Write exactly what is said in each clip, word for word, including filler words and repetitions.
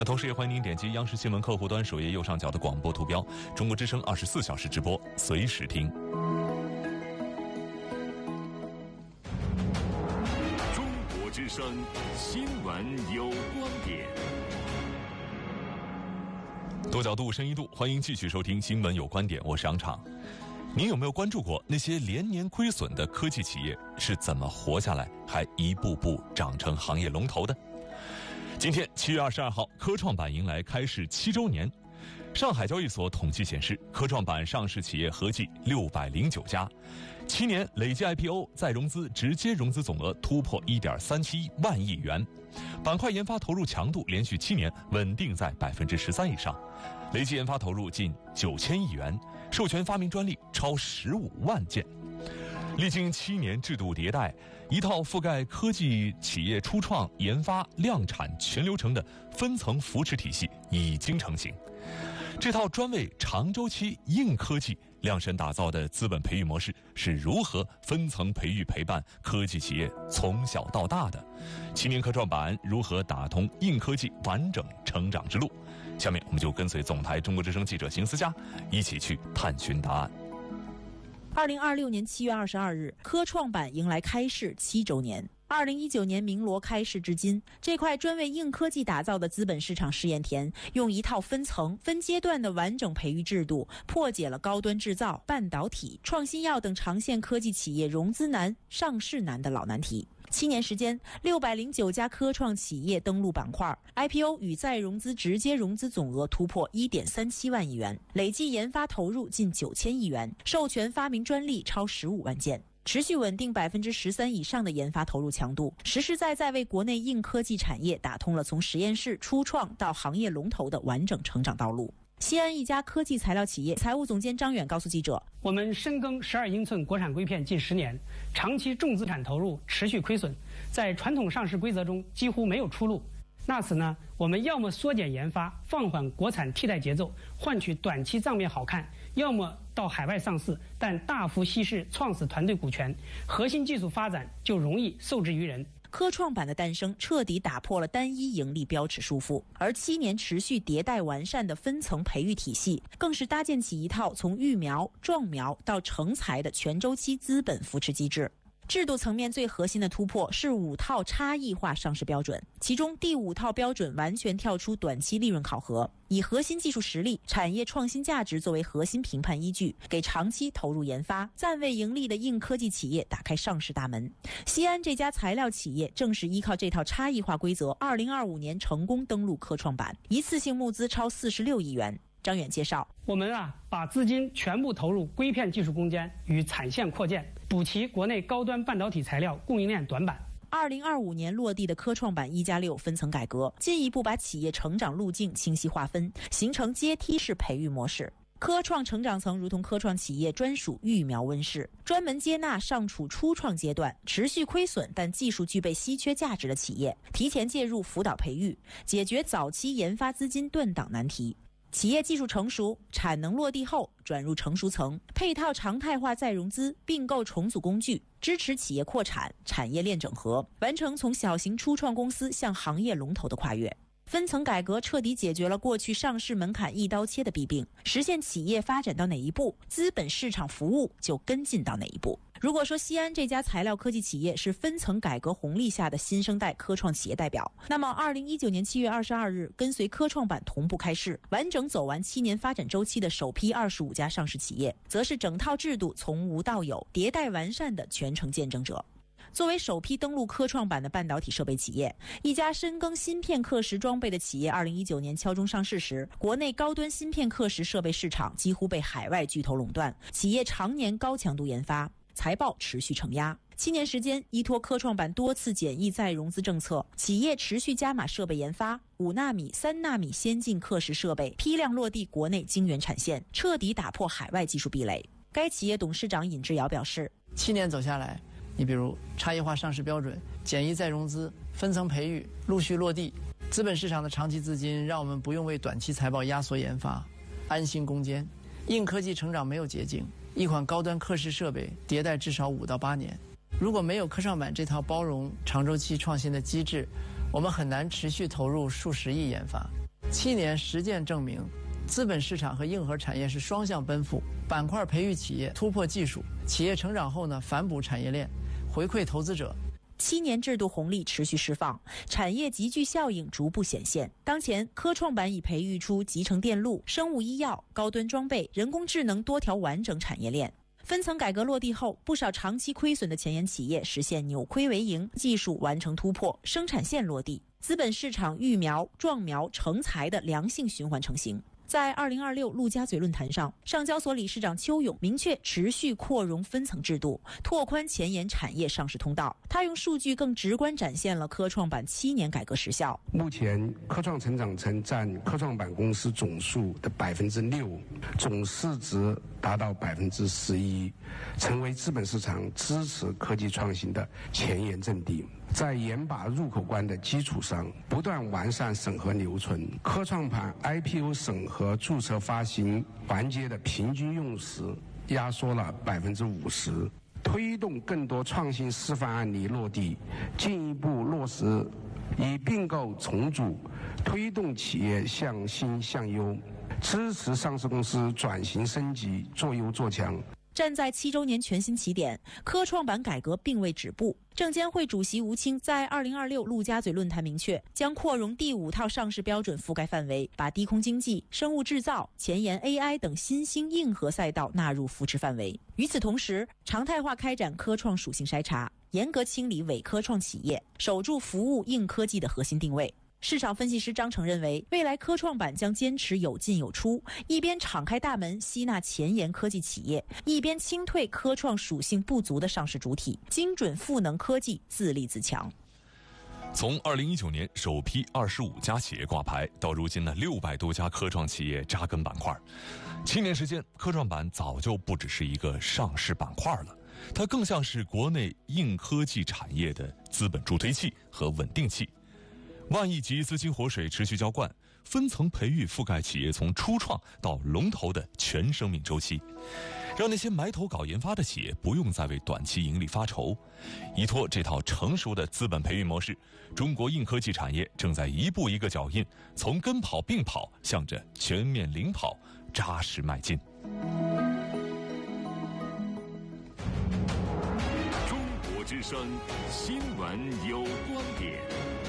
同时也欢迎您点击央视新闻客户端首页右上角的广播图标，中国之声二十四小时直播，随时听。 中国之声新闻有观点， 多角度、深一度，欢迎继续收听新闻有观点，我是杨畅。您有没有关注过那些连年亏损的科技企业是怎么活下来，还一步步长成行业龙头的？今天七月二十二号，科创板迎来开市七周年。上海交易所统计显示，科创板上市企业合计六百零九家，七年累计 I P O 再融资直接融资总额突破 一点三七万亿元，板块研发投入强度连续七年稳定在百分之十三以上，累计研发投入近九千亿元，授权发明专利超十五万件。历经七年制度迭代，一套覆盖科技企业初创、研发、量产全流程的分层扶持体系已经成型。这套专为长周期硬科技量身打造的资本培育模式是如何分层培育陪伴科技企业从小到大的？七年科创板如何打通硬科技完整成长之路？下面我们就跟随总台中国之声记者邢思佳一起去探寻答案。 二零二六年七月二十二日，科创板迎来开市七周年。二零一九年鸣锣开市至今，这块专为硬科技打造的资本市场试验田，用一套分层、分阶段的完整培育制度，破解了高端制造、半导体、创新药等长线科技企业融资难、上市难的老难题。七年时间，六百零九家科创企业登陆板块 ，I P O 与再融资直接融资总额突破 一点三七万亿元，累计研发投入近九千亿元，授权发明专利超十五万件。持续稳定百分之十三以上的研发投入强度，实实在在为国内硬科技产业打通了从实验室初创到行业龙头的完整成长道路。西安一家科技材料企业财务总监张远告诉记者：“ 我们深耕十二英寸国产硅片近十年，长期重资产投入，持续亏损，在传统上市规则中几乎没有出路。那此呢，我们要么缩减研发，放缓国产替代节奏，换取短期账面好看；要么到海外上市，但大幅稀释创始团队股权，核心技术发展就容易受制于人。” 科创板的诞生彻底打破了单一盈利标尺束缚，而七年持续迭代完善的分层培育体系，更是搭建起一套从育苗、壮苗到成才的全周期资本扶持机制。制度层面最核心的突破是五套差异化上市标准，其中第五套标准完全跳出短期利润考核，以核心技术实力、产业创新价值作为核心评判依据，给长期投入研发、暂未盈利的硬科技企业打开上市大门。西安这家材料企业正是依靠这套差异化规则，二零二五年成功登陆科创板，一次性募资超四十六亿元。张远介绍， 我们啊，把资金全部投入硅片技术攻坚与产线扩建，补齐国内高端半导体材料供应链短板。 二零二五年落地的科创板一加六分层改革，进一步把企业成长路径清晰划分，形成阶梯式培育模式。科创成长层如同科创企业专属育苗温室，专门接纳尚处初创阶段、持续亏损但技术具备稀缺价值的企业，提前介入辅导培育，解决早期研发资金断档难题。企业技术成熟，产能落地后转入成熟层，配套常态化再融资，并购重组工具，支持企业扩产、产业链整合，完成从小型初创公司向行业龙头的跨越。分层改革彻底解决了过去上市门槛一刀切的弊病，实现企业发展到哪一步，资本市场服务就跟进到哪一步。如果说西安这家材料科技企业是分层改革红利下的新生代科创企业代表，那么二零一九年七月二十二日跟随科创板同步开市，完整走完七年发展周期的首批二十五家上市企业，则是整套制度从无到有、迭代完善的全程见证者。作为首批登陆科创板的半导体设备企业，一家深耕芯片刻蚀装备的企业二零一九年敲钟上市时，国内高端芯片刻蚀设备市场几乎被海外巨头垄断，企业常年高强度研发，财报持续承压。七年时间，依托科创板多次简易再融资政策，企业持续加码设备研发，五纳米、三纳米先进刻蚀设备批量落地国内晶圆产线，彻底打破海外技术壁垒。该企业董事长尹志尧表示， 七年走下来，你比如差异化上市标准、简易再融资、分层培育陆续落地，资本市场的长期资金让我们不用为短期财报压缩研发，安心攻坚。硬科技成长没有捷径，一款高端刻蚀设备迭代至少五到八年。如果没有科创板这套包容长周期创新的机制，我们很难持续投入数十亿研发。 七年实践证明，资本市场和硬核产业是双向奔赴，板块培育企业，突破技术，企业成长后呢，反哺产业链，回馈投资者。 七年制度红利持续释放，产业集聚效应逐步显现。当前，科创板已培育出集成电路、生物医药、高端装备、人工智能多条完整产业链。分层改革落地后，不少长期亏损的前沿企业实现扭亏为盈，技术完成突破，生产线落地，资本市场育苗、壮苗、成才的良性循环成型。在二零二六陆家嘴论坛上，上交所理事长邱勇明确持续扩容分层制度，拓宽前沿产业上市通道。他用数据更直观展现了科创板七年改革实效。 目前科创成长层占科创板公司总数的百分之六，总市值达到百分之十一，成为资本市场支持科技创新的前沿阵地。在严把入口关的基础上，不断完善审核流程，科创板 I P O 审核注册发行环节的平均用时压缩了百分之五十，推动更多创新示范案例落地，进一步落实以并购重组，推动企业向新向优，支持上市公司转型升级，做优做强。 站在七周年全新起点，科创板改革并未止步。证监会主席吴清在二零二六陆家嘴论坛明确，将扩容第五套上市标准覆盖范围，把低空经济、生物制造、前沿 A I 等新兴硬核赛道纳入扶持范围。与此同时，常态化开展科创属性筛查，严格清理伪科创企业，守住服务硬科技的核心定位。市场分析师张成认为，未来科创板将坚持有进有出，一边敞开大门吸纳前沿科技企业，一边清退科创属性不足的上市主体，精准赋能科技，自立自强。 从二零一九年首批二十五家企业挂牌，到如今的六百多家科创企业扎根板块，七年时间，科创板早就不只是一个上市板块了，它更像是国内硬科技产业的资本助推器和稳定器。万亿级资金活水持续浇灌，分层培育覆盖企业从初创到龙头的全生命周期，让那些埋头搞研发的企业不用再为短期盈利发愁。依托这套成熟的资本培育模式，中国硬科技产业正在一步一个脚印，从跟跑并跑向着全面领跑扎实迈进。 中国之声新闻有观点。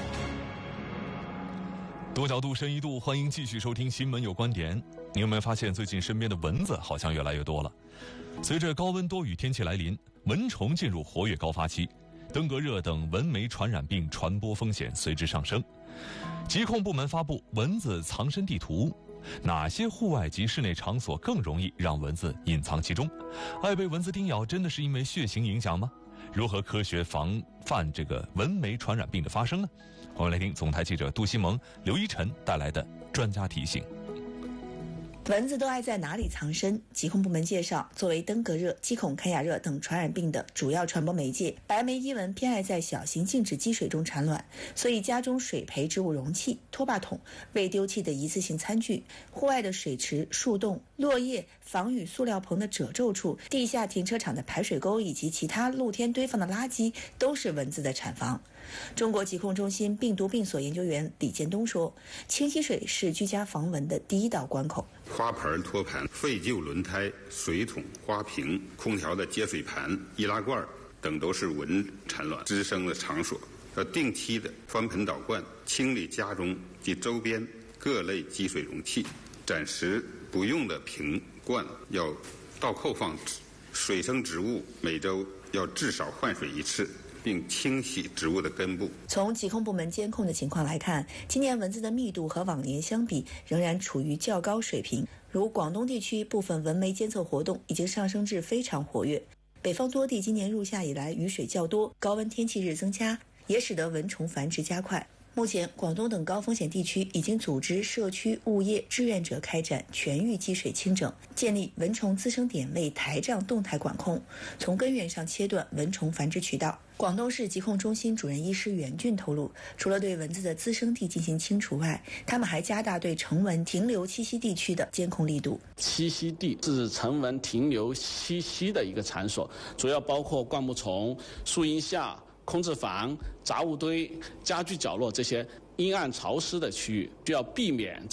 多角度深一度，欢迎继续收听新闻有观点。你有没有发现最近身边的蚊子好像越来越多了？随着高温多雨天气来临，蚊虫进入活跃高发期，登革热等蚊媒传染病传播风险随之上升。疾控部门发布蚊子藏身地图，哪些户外及室内场所更容易让蚊子隐藏其中？爱被蚊子叮咬真的是因为血型影响吗？如何科学防范这个蚊媒传染病的发生呢？我们来听总台记者杜西蒙、刘一晨带来的专家提醒。 蚊子都爱在哪里藏身？疾控部门介绍，作为登革热、鸡孔坎亚热等传染病的主要传播媒介，白眉伊蚊偏爱在小型静止积水中产卵，所以家中水培植物容器、拖把桶、未丢弃的一次性餐具、户外的水池、树洞、落叶、防雨塑料棚的褶皱处、地下停车场的排水沟以及其他露天堆放的垃圾，都是蚊子的产房。中国疾控中心病毒病所研究员李建东说，清洗水是居家防蚊的第一道关口。 花盆、托盘、废旧轮胎、水桶、花瓶、空调的接水盘、易拉罐等都是蚊产卵滋生的场所。要定期的翻盆倒罐，清理家中及周边各类积水容器，暂时不用的瓶罐要倒扣放置。水生植物每周要至少换水一次，并清洗植物的根部。 从疾控部门监控的情况来看，今年蚊子的密度和往年相比仍然处于较高水平。如广东地区部分蚊媒监测活动已经上升至非常活跃。北方多地今年入夏以来雨水较多，高温天气日增加，也使得蚊虫繁殖加快。目前，广东等高风险地区已经组织社区物业志愿者开展全域积水清整，建立蚊虫滋生点位台账动态管控，从根源上切断蚊虫繁殖渠道。广东市疾控中心主任医师袁俊透露，除了对蚊子的滋生地进行清除外，他们还加大对成蚊停留栖息地区的监控力度。 栖息地是成蚊停留栖息的一个场所，主要包括灌木丛、树荫下、空置房、杂物堆、家具角落这些阴暗潮湿的区域，就要避免